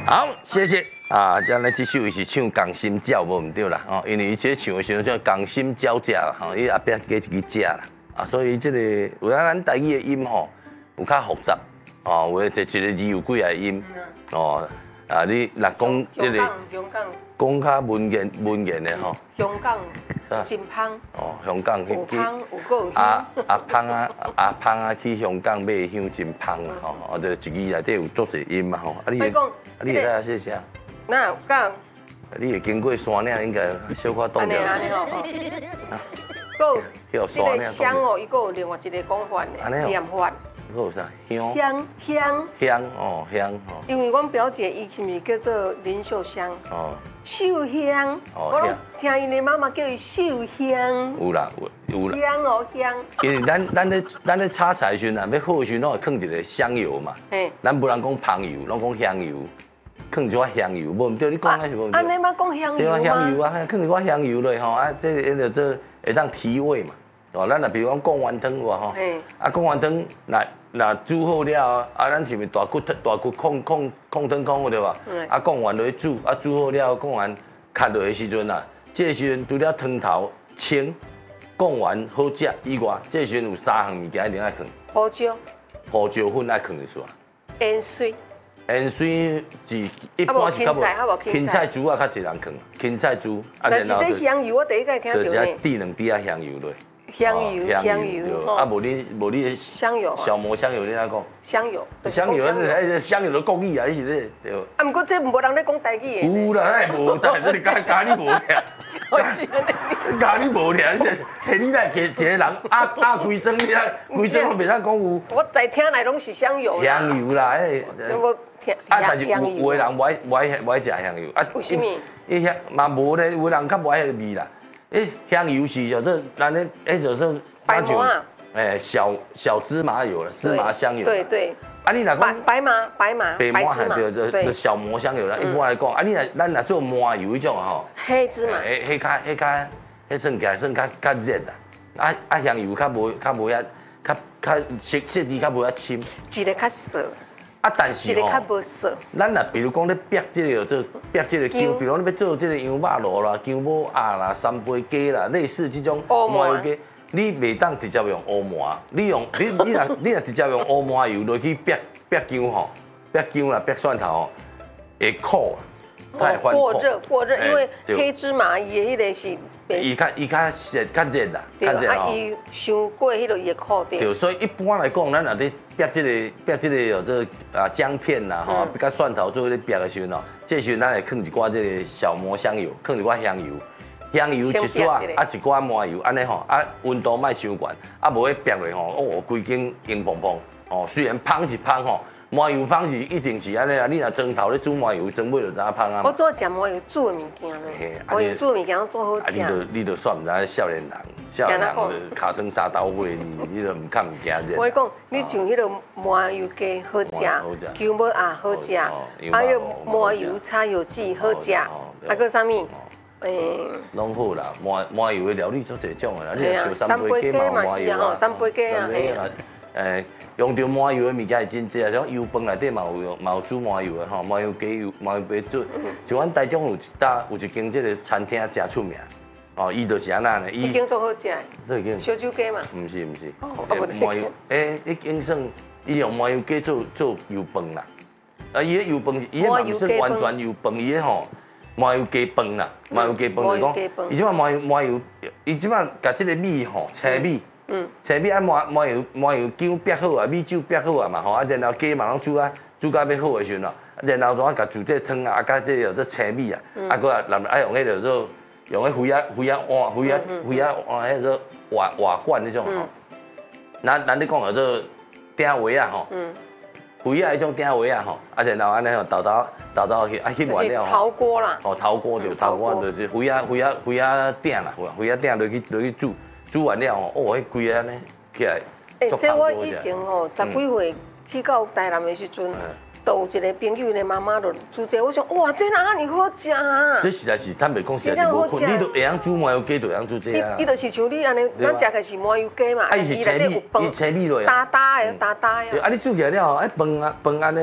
好，谢谢啊！这样呢，这首是唱《江心照》无唔对啦，哦，因为伊这唱的时候叫《江心照食》啦，吼，伊后壁加一个食啦，啊，所以这个有咱台语的音吼有较复杂，哦，有的一个字有几个音，哦，啊，你若讲这个讲较文言的吼， 香港真芳， 哦，香港有芳有够香，芳啊去香港买香真芳啊，吼，啊，就一字内底有足侪音嘛，吼，啊你会使写写？ 那有讲， 你会经过山岭应该小可冻掉。 安尼吼，够叫这个香哦，伊个有另外一个讲法的念法。 还有啥？ 香哦香哦。 因为阮表姐伊是毋是叫做林秀香？哦。秀香，我拢听因的妈妈叫伊秀香。 有啦。 香哦香。 因为咱咧炒菜时阵啊，要好时拢会放一个香油嘛。嘿。咱无人讲芳油，拢讲香油，放一寡香油，无毋对，你讲还是无毋对。 安尼嘛讲香油对啊，香油啊，放一寡香油落吼，啊，这就做会当提味嘛。哦，咱若比如讲贡丸汤哇吼，啊贡丸汤若煮好了啊，咱是咪大骨控汤好对吧？啊贡丸落去煮，啊煮好了贡丸卡落的时阵啊，这个时阵除了汤头清，贡丸好食以外，这个时阵有3项物件一定爱放。胡椒粉爱放的是啊。盐水是一般是较无芹菜珠啊，较侪人放，芹菜珠啊，然后这香油我第一个听到就是滴2滴啊香油落。 香油， 啊，无你香油， 小磨香油你哪讲？ 香油， 香油的国语啊，你是咧对。 啊，毋过这无人咧讲台语的。 有啦，那无，但是你咖喱无俩。咖喱无俩，现你来一个人规装，你啊规装我袂使讲有。 我在听来拢是香油。 香油啦，但是有的人不爱食香油。 为什么？ 伊遐嘛无咧，有的人较不爱迄个味啦。香油是叫做咱咧，就是白麻， 小芝麻油了，芝麻香油。 对。 啊，你若讲白麻对，就小磨香油啦。一般来讲，啊，咱若做麻油迄种吼， 黑芝麻， 迄算较热啦。啊，香油较无遐，较色味较无遐深， 一个较涩。 啊，但是一个较无涩。 咱若比如讲咧煸这个姜，比如讲你要做这个羊肉炉啦、姜母鸭啦、三杯鸡啦，类似这种麻油鸡，你袂当直接用乌麻，你若直接用乌麻油落去煸姜吼，煸姜啦、煸蒜头吼，会苦啊， 过热，因为黑芝麻伊的迄个是。 伊较热啦， 对，啊，伊伤过迄个伊会苦掉。 对，所以一般来讲，咱若咧煸这个有这姜片啦，吼，甲蒜头做咧煸的时阵哦，这时阵咱会放一寡这个小磨香油，放一寡香油一撮啊，一寡麻油，安尼吼，啊温度莫伤悬，啊无迄煸落吼，哦，规间硬蓬蓬，哦，虽然芳是芳吼。麻油芳是一定是安尼啊！你若装头咧煮麻油，装尾就知影芳啊。 我做食麻油煮的物件咧，麻油煮的物件做好食。 你就算唔知少年人就尻川沙刀会，你就唔看唔惊这。 我讲，你像迄个麻油鸡好食，姜母鸭好食，啊，迄个麻油炒油鸡好食，啊，搁啥物？ 拢好啦，麻油的料理做侪种的啦，你像三杯鸡嘛麻油啊， 三杯鸡啊， 用到麻油的物件是真济啊，像油饭内底嘛有煮麻油的吼，麻油鸡油、麻油白煮。像阮台中有一间这个餐厅真出名，哦，伊就是安那呢。 伊间做好食的。烧酒鸡嘛？ 唔是。麻油，迄间算伊用麻油鸡做油饭啦。啊，伊迄油饭，伊迄嘛唔算完全油饭，伊迄吼麻油鸡饭啦，麻油鸡饭就是讲，伊即马麻油，伊即马甲即个米吼，青米。青米啊麻油姜煸好啊，米酒煸好啊嘛吼，啊然后鸡嘛拢煮到要好的时阵咯，然后怎甲煮这汤啊，甲这有这青米啊，啊搁啊爱用迄个做用迄灰啊碗，迄个瓦罐那种吼，咱咧讲叫做鼎位啊吼，灰啊迄种鼎位啊吼，啊然后安尼吼豆去啊翕完了吼， 陶锅啦， 哦陶锅就是灰啊鼎啦，灰啊鼎落去煮完了哦，迄规个呢起来。 这我以前哦，10几岁去到台南的时阵，都有一个朋友的妈妈就煮这，我想哇，这哪尼好食啊！ 这实在是坦白讲，实在是无困，你都会晓煮麻油鸡，就会晓煮这啊。 伊就是像你安尼，咱食的是麻油鸡嘛， 啊，伊是青米落打的。 对，啊，你煮起来了，饭安尼，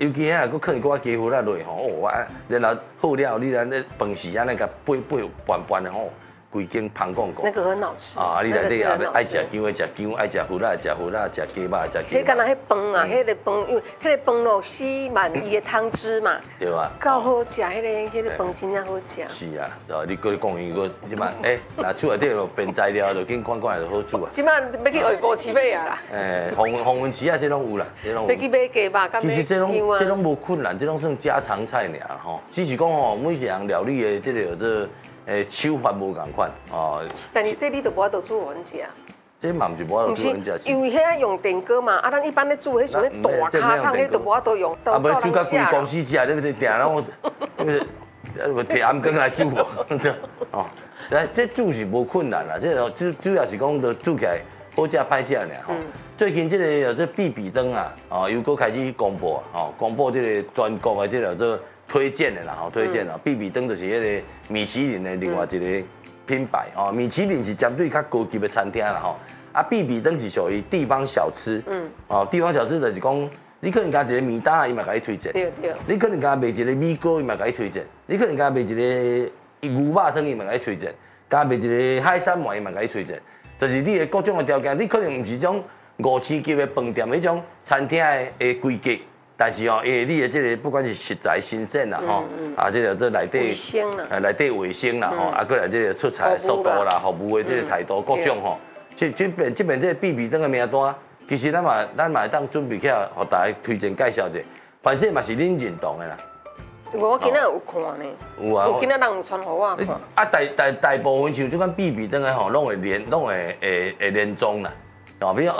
尤其遐若佫放一寡鸡血落吼，哦，然后好了，你咱咧饭时安尼甲拌拌的吼。规间香港那个很好吃啊！你内底也爱食姜的食姜，爱食胡辣的食胡辣，食鸡肉的食鸡肉。 迄敢若迄饭啊，迄个饭，因为迄个饭咯4万伊的汤汁嘛， 对啊， 够好食，迄个饭真正好食。 是啊，你讲伊个即摆，那厝内底有变材料，就紧看看就好煮啊。 即摆要去下步市买啊啦。 红文旗啊，这拢有啦，这拢。 要去买鸡肉， 其实这拢无困难，这拢算家常菜尔吼。只是讲吼，每一样料理的这手法无共款哦。 但是这你都无法度煮人食。 这嘛毋是无法度煮人食。 因为遐用电锅嘛，啊，咱一般咧煮迄什么大卡汤，迄都无法度用。 啊，无煮甲规公司食，你定然后，摕暗羹来煮哦。这煮是无困难啦，这主要是讲着煮起来好食歹食尔吼。最近这个这必比登啊，又搁开始公布啊，公布这个全国的这个做。推荐的啦，推荐啦，必比登就是迄个米其林的另外一个品牌哦。米其林是针对较高级的餐厅啦吼，啊，必比登是属于地方小吃，地方小吃就是讲，你可能加一个面搭，伊嘛甲你推荐， 对。 你可能加卖一个米糕，伊嘛甲你推荐，你可能加卖一个牛肉汤，伊嘛甲你推荐，加卖一个海参糜，伊嘛甲你推荐，就是你的各种的条件，你可能毋是种5星级的饭店迄种餐厅的规格。但是哦，因为你的这个不管是食材新鲜啦吼，啊，这个内底内底卫生啦吼，啊，过来这个出菜的速度啦，服务的这个态度各种吼，这边这个必比登的名单，其实咱嘛当准备起来，互大家推荐介绍者，反正嘛是恁认同的啦。 我今仔有看呢， 有啊， 我今仔人有传互我看。 啊，大部分像即款必比登的吼，拢会连宗啦。比如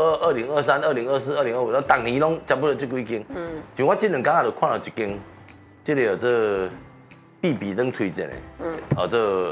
2022、2023、2024、2025，咱逐年拢差不多这几间。就我这2天就看到一间，这个这必比登推荐的，这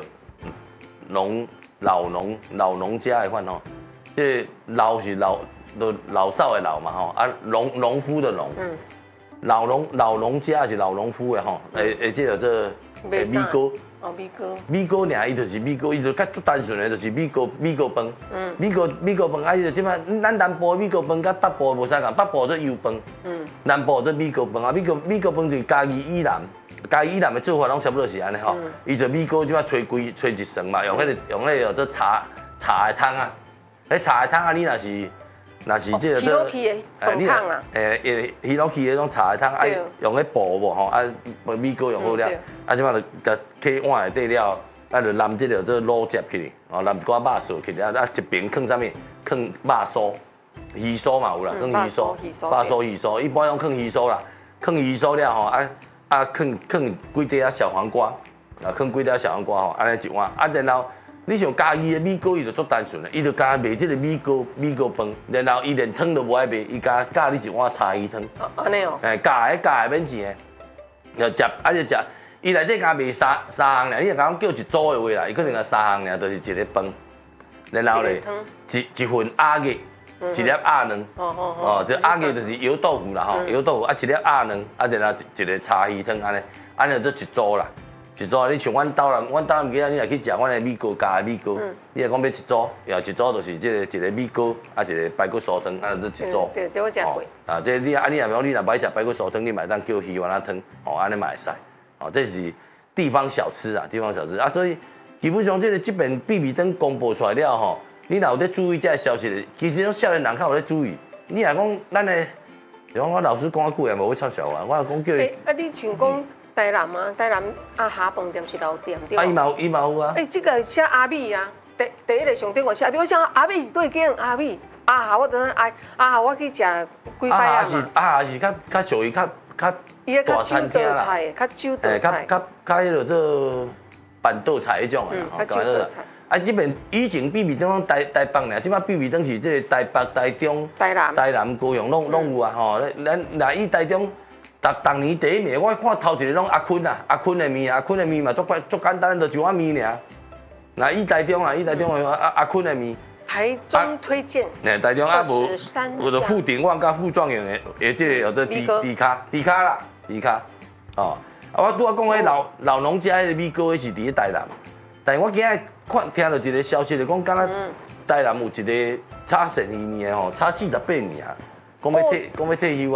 老农家的款吼，这老是老少的老嘛吼，啊农夫的农，老农家是老农夫的吼，这个这米糕。 哦， 米糕尔，伊就是米糕，伊就较足单纯的，就是米糕饭。米糕饭，啊，伊就即摆咱南部的米糕饭甲北部无啥共，北部做油饭，南部做米糕饭啊。米糕饭就是嘉义以南的做法拢差不多是安尼吼。伊就米糕即摆吹一层嘛，用迄个做茶的汤啊。迄茶的汤啊，你若是这个鱼肉去的饭汤啦。 鱼肉去的种茶的汤，啊，用迄布无吼，啊，米糕用好了。啊，即摆就甲摕碗内底了，啊，就淋即个做卤汁去，哦，淋一寡肉丝去，啊，一边放啥物？放肉酥、鱼酥嘛有啦，放鱼酥、鱼酥，一般拢放鱼酥啦，放鱼酥了吼，啊，放几块啊小黄瓜，啊，放几块小黄瓜吼，安尼一碗，啊，然后你像嘉义的米糕，伊就足单纯的，伊就加卖即个米糕饭，然后伊连汤都无爱卖，伊加你一碗茶鱼汤。 安尼哦。 加的免钱的，就食，啊就食。伊内底加卖三项尔，你若讲叫一组的话啦，伊可能加3项尔，就是一个饭，然后咧一份鸭肉，一粒鸭卵，这鸭肉就是油豆腐啦吼，油豆腐啊一粒鸭卵，啊然后一个茶鱼汤安尼做一组啦，一组你像阮斗南今仔你若去食阮的米糕加的米糕，你若讲要一组，一组就是这个一个米糕，啊一个排骨酥汤，啊做一组。 对，这我食过。 啊，这你若不爱食排骨酥汤，你嘛当叫鱼丸仔汤，哦安尼嘛会使。哦，这是地方小吃啊，啊，所以基本上这边必比登公布出来了吼，你若有在注意这消息的，其实种少年人较有在注意。你若讲咱的，比方我老师讲啊久也无会插小啊，我讲叫伊。 你像讲台南啊，台南阿霞饭店是老店对。 啊，伊嘛有啊。 这个写阿美啊，第一个上顶我写阿美，我想阿美是对间阿美，阿霞我等下阿霞我去食几摆啊嘛。 阿霞是较属于较。 伊个较酒道菜，较酒道菜， 较迄落做板豆菜迄种啊， 较酒道菜。 啊，这边以前必比登拢台北尔，即摆必比登是这个台北、台中、台南、高雄拢有啊吼。咱若以台中，逐年第一名，我看头一个拢阿坤的面嘛，足简单，就一碗面尔。若以台中阿坤的面。 台中推荐， 台中啊无就富鼎旺甲富状元的，这个有这迪卡啦，哦，啊我拄仔讲迄老农家迄个米糕，迄是伫咧台南，但是我今仔听到一个消息，就讲敢若台南有一个炒鳝鱼面的吼，炒48年啊，讲要退休啊，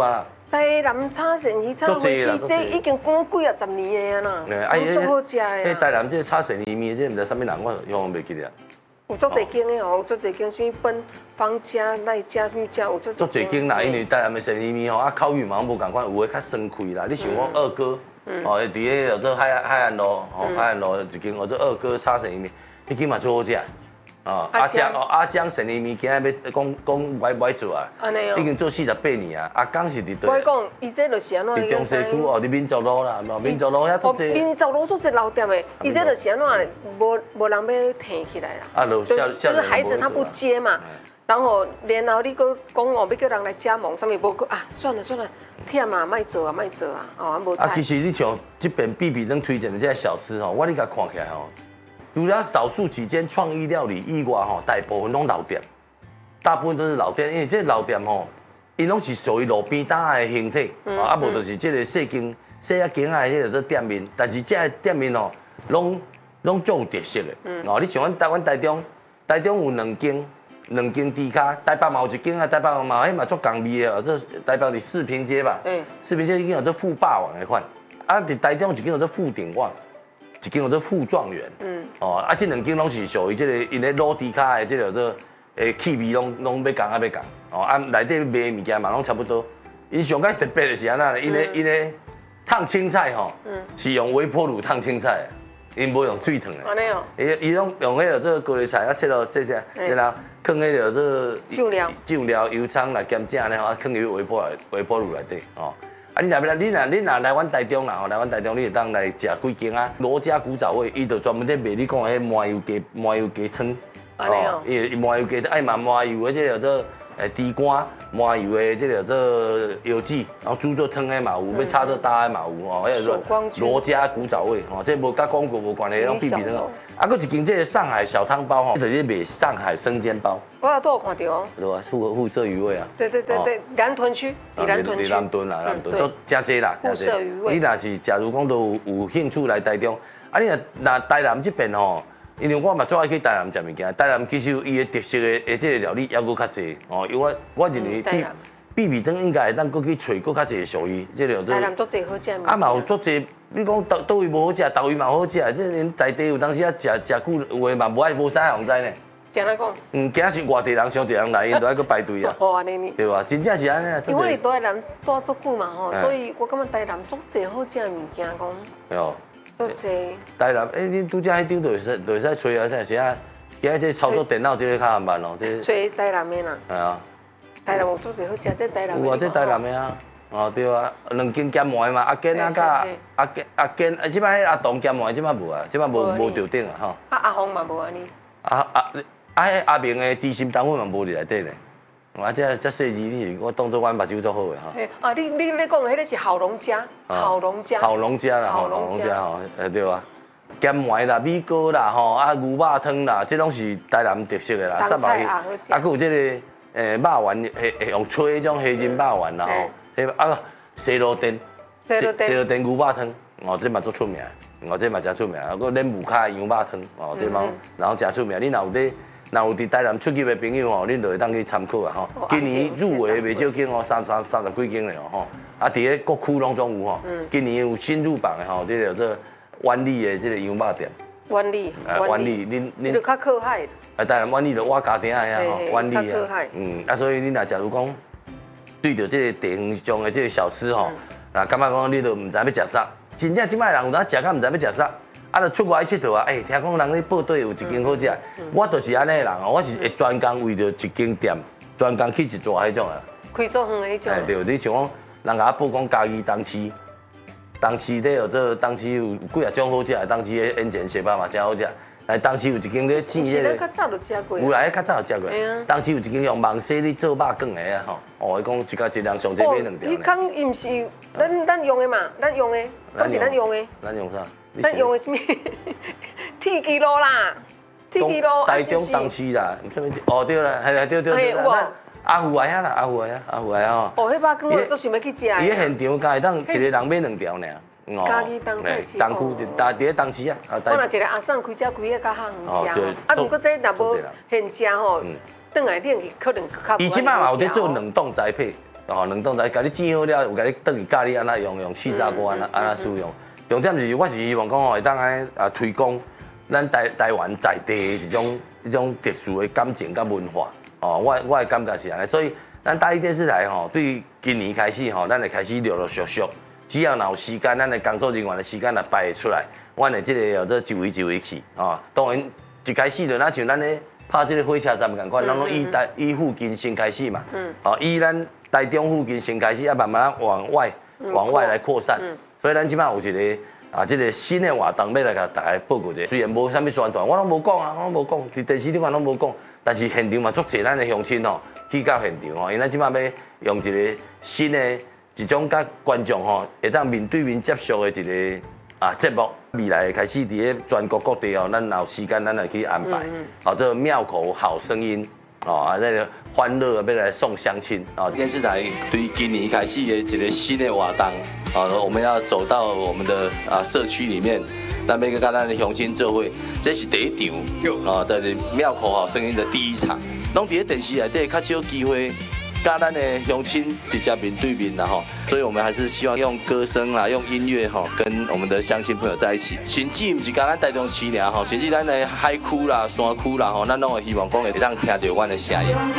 台南炒鳝鱼、炒粿鸡，这已经讲几啊10年的啊啦，足好食的啊。 台南这炒鳝鱼面，这唔知啥物人，我永远袂记得。 有足侪间的哦，有足侪间，什么本方家、赖家什么家，有足侪间啦。因为台南的鳝鱼面吼，啊口味嘛无共款，有的较酸气啦。你像我二哥，哦，伫个叫做海岸路，吼海岸路一间叫做二哥炒鳝鱼面，迄间嘛最好食。哦，阿江鳝鱼面今日要讲歪做啊，已经做48年啊。阿江是伫我讲，伊这就是安怎？ 伫中西区哦，伫民族路啦，民族路遐做这。 民族路做这老店的，伊这就是安怎？无人要提起来啦。 啊， 就是孩子他不接嘛，然后你搁讲哦，要叫人来加盟，啥物无啊？算了，忝啊，卖做啊，哦，无菜。 啊，其实你像这边必比登推荐的这些小吃吼，我你甲看起来吼。除了少数几间创意料理以外，吼，大部分拢老店，大部分都是老店，因为这老店吼，因拢是属于路边摊的形态，啊，无就是这个细仔间啊，迄个做店面，但是这店面吼，拢足有特色的，哦，你像阮台中有2间猪脚，台北嘛有一间啊，台北嘛迄嘛足共味的哦，这台北是四平街吧，四平街已经有做富霸王的款，啊，伫台中有一间有做富鼎旺。一间叫做富状元，哦，啊，这2间拢是属于这个因咧卤猪脚的这个做气味拢要共，哦，啊，内底卖物件嘛拢差不多。因上较特别的是安那，因咧烫青菜吼，是用微波炉烫青菜，因无用水烫的。 安尼哦。 伊拢用迄个做高丽菜啊，切到细，然后放迄个做酱料、油葱来咸正咧，啊，放入微波炉内底，哦。啊，你若来阮台中啦，吼，来阮台中，你会当来食几间啊？罗家古早味，伊就专门咧卖你讲的迄麻油鸡汤，哦，伊麻油鸡爱嘛麻油的，这叫做猪肝，麻油的这叫做油脂，然后煮做汤的嘛有，要炒做搭的嘛有，哦，迄个罗家古早味，吼，这无甲广告无关系，拢比那个。啊，搁一间这个上海小汤包吼，就是卖上海生煎包。 我都有看到哦。 对啊，富色鱼味啊。 对，南屯区，南屯区。 南屯啦，南屯都真济啦， 富色鱼味。 你若是假如讲都有兴趣来台中，啊，你若台南这边吼，因为我嘛最爱去台南食物件，台南其实有伊的特色的这个料理还佫较济哦，因为我认为必比登应该会当佫去找佫较济属于这个台南足济好食。 啊嘛有足济。你讲倒位无好食，倒位嘛好食，这连在地有当时啊食久，有诶嘛无啥人知呢。 怎来讲？ 惊是外地人伤济人来，因都爱去排队啊。 哦，安尼。 对吧？真正是安尼。 因为台南住足久嘛吼，所以我感觉台南足济好食物件讲。哦。足济。 台南，你拄只迄张就会使吹啊，啥是啊？今仔这操作电脑这个较含慢咯，这。 吹台南的啦。 系啊。 台南有足济好食，这台南。 有啊，这台南的啊。哦，对啊，2间咸糜嘛，阿坚啊，甲阿坚，即摆迄阿东咸糜，即摆无啊，即摆无着顶啊，吼。 啊，阿红嘛无安尼。 迄阿明的低薪单位嘛无伫内底咧。啊，这细字你我当作阮目睭足好的吼。 啊，你讲的迄个是郝龙家，郝龙家。郝龙家啦，郝龙家吼，对啊。咸糜啦、米糕啦，吼啊牛肉汤啦，这拢是台南特色的啦。 东菜也好食。啊， 佫有这个肉丸，用吹迄种黑金肉丸啦吼。啊，西螺店牛肉汤，哦，这嘛足出名，哦，这嘛真出名。啊，佫恁木卡羊肉汤，哦，这嘛然后真出名。你若有伫台南出去的朋友吼，恁就会当去参考啊吼。今年入围袂少间哦，30几间了吼。啊，伫个各区拢总有吼。今年有新入榜的吼，这个做湾里的这个羊肉店。湾里， 恁就较靠海。 啊，台南湾里就我家庭遐吼，湾里啊。 啊，所以你若假如讲。对着这个地方上的这个小吃吼，那感觉讲你都唔知要食啥，真正即摆人有当食到唔知要食啥，啊，就出外去佚佗啊，听讲人咧报道有一间好食，我就是安尼的人哦，我是会专工为着一间店，专工去一座迄种啊。 开足远的迄种。 对，你像讲人甲我报讲嘉义东市咧有做东市有几啊种好食，东市的烟前蟹肉嘛真好食。来，当时有一间咧煎迄个， 较早就食过。 有来，较早就食过。当时有一间用芒西咧做肉羹的啊，吼，哦，伊讲一人上济买2条。 伊讲伊毋是咱用的嘛，咱用的，都是咱用的。 咱用啥？ 咱用的什么？T 基路啦，T 基路。 台中东市啦，什么？哦对啦，系对。阿虎来啊啦，阿虎来啊吼。 哦，迄肉羹我做想要去食。伊迄现场敢会当一个人买2条尔。 家己当菜市。 东区伫咧东市啊。 我若一个阿婶开车开个较远食，啊，毋过这若无现食吼，转来冷去可能较。 伊即摆嘛有咧做冷冻栽培， 哦，两档台，甲你煎好了，有甲你倒去教你安那用气炸锅安那使用。重点是，我是希望讲吼，会当来推广咱台湾在地的一种特殊的感情甲文化。哦，我的感觉是安尼，所以咱大义电视台吼，对今年开始吼，咱会开始陆陆续续，只要有时间，咱的工作人员的时间来排会出来，阮的这个叫做一位一位去啊。当然一开始就那像咱咧拍这个火车站共款，咱拢以附近先开始嘛。哦，以咱台中附近先开始，啊慢慢往外来扩散。所以咱即摆有一个这个新的活动要来甲大家报告者。虽然无啥物宣传，我拢无讲啊，我拢无讲，伫电视顶看拢无讲。但是现场嘛，足侪咱的乡亲吼去到现场吼，因为咱即摆要用一个新的一种甲观众吼会当面对面接触的一个节目。未来开始伫咧全国各地哦，咱有时间咱来去安排。好，这个庙口好声音。哦，那个欢乐要来送乡亲啊！电视台对今年开始的一个新的活动啊，我们要走到我们的社区里面，咱要跟咱的乡亲做伙，这是第一场啊，就是庙口好声音的第一场，拢伫咧电视内底较少机会。跟咱的乡亲直接面对面啦吼，所以我们还是希望用歌声啦，用音乐吼，跟我们的乡亲朋友在一起。甚至不是跟咱台中市尔吼，甚至咱的海区啦、山区啦吼，咱拢会希望讲会当听到阮的声音。